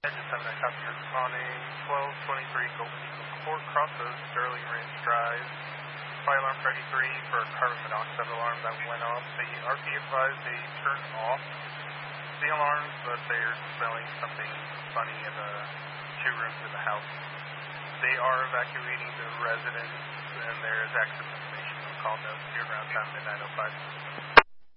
Engine 7 Helicopter responding 1223 Golden Eagle Court, crosses Sterling Ranch Drive. Fire alarm 33 for carbon monoxide alarm that went off. The RP advised they turned off the alarms, but they're smelling something funny in the two rooms in the house. They are evacuating the residents, and there is active information on call notes here around time midnight 05.